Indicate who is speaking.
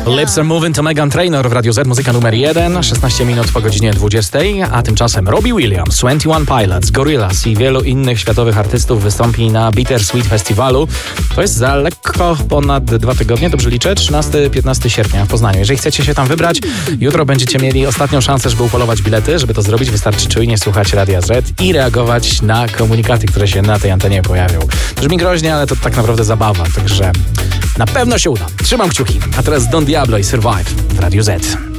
Speaker 1: Lips Are Moving to Meghan Trainor w Radio Z, muzyka numer 1, 16 minut po godzinie 20, a tymczasem Robbie Williams, 21 Pilots, Gorillaz i wielu innych światowych artystów wystąpi na Bittersweet Festiwalu. To jest za lekko ponad 2 tygodnie, dobrze liczę, 13-15 sierpnia w Poznaniu. Jeżeli chcecie się tam wybrać, jutro będziecie mieli ostatnią szansę, żeby upolować bilety. Żeby to zrobić, wystarczy czujnie słuchać Radia Z i reagować na komunikaty, które się na tej antenie pojawią. Brzmi groźnie, ale to tak naprawdę zabawa, także na pewno się uda. Trzymam kciuki. A teraz Don Diablo i Survive w Radiu Z.